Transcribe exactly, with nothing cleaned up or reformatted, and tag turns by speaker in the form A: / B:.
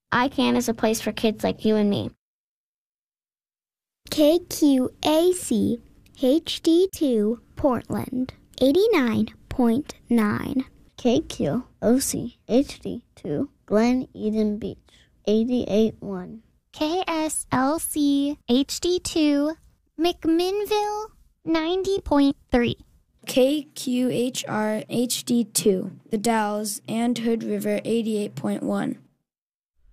A: iCan is a place for kids like you and me.
B: K Q A C H D two Portland, eighty-nine point nine.
C: K Q O C H D two Glen Eden Beach, eighty-eight point one.
D: K S L C H D two McMinnville, ninety point three.
E: K Q H R H D two The Dalles and Hood River, eighty-eight point one.